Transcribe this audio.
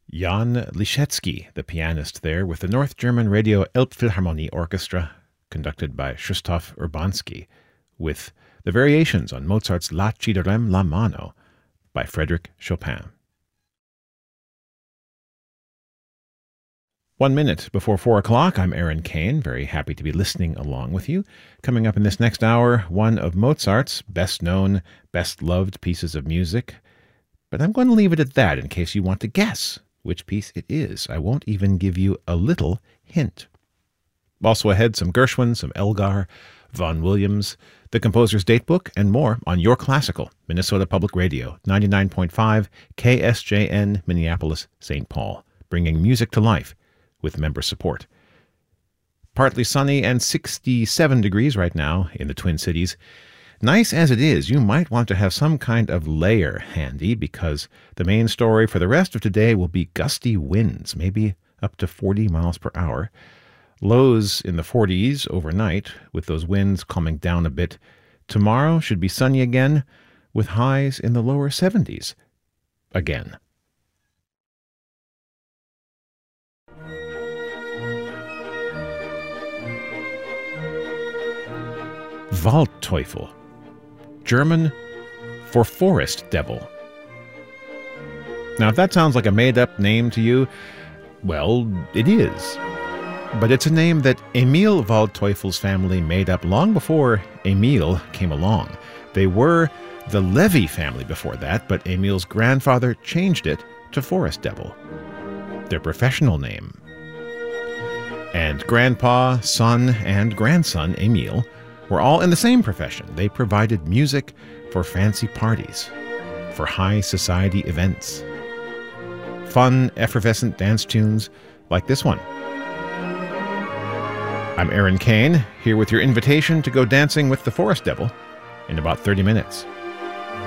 Jan Liszewski, the pianist there, with the North German Radio Elbphilharmonie Orchestra, conducted by Krzysztof Urbanski, with the variations on Mozart's La ci darem la mano by Frédéric Chopin. 1 minute before 4 o'clock, I'm Aaron Kane, very happy to be listening along with you. Coming up in this next hour, one of Mozart's best-known, best-loved pieces of music. But I'm going to leave it at that in case you want to guess which piece it is. I won't even give you a little hint. Also ahead, some Gershwin, some Elgar, Vaughan Williams, the composer's datebook, and more on Your Classical, Minnesota Public Radio, 99.5 KSJN, Minneapolis, St. Paul, bringing music to life with member support. Partly sunny and 67 degrees right now in the Twin Cities. Nice as it is, you might want to have some kind of layer handy because the main story for the rest of today will be gusty winds, maybe up to 40 miles per hour. Lows in the 40s overnight, with those winds calming down a bit. Tomorrow should be sunny again, with highs in the lower 70s. Again. Waldteufel, German for forest devil. Now, if that sounds like a made-up name to you, well, it is. But it's a name that Emil Waldteufel's family made up long before Emil came along. They were the Levy family before that, but Emil's grandfather changed it to forest devil, their professional name. And grandpa, son, and grandson, Emil, were all in the same profession. They provided music for fancy parties, for high society events. Fun, effervescent dance tunes like this one. I'm Aaron Kane, here with your invitation to go dancing with the Forest Devil in about 30 minutes.